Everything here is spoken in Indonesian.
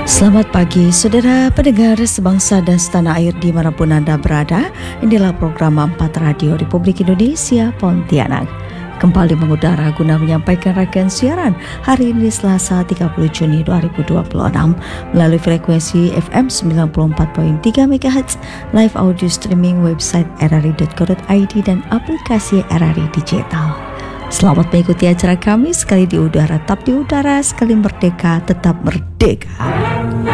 Selamat pagi, saudara pendengar sebangsa dan setanah air dimanapun Anda berada. Inilah program 4 Radio Republik Indonesia Pontianak. Kembali mengudara guna menyampaikan rangkaian siaran hari ini Selasa 30 Juni 2026 melalui frekuensi FM 94.3 MHz, live audio streaming website rri.co.id dan aplikasi RRI Digital. Selamat mengikuti acara kami, sekali di udara tetap di udara, sekali merdeka tetap merdeka.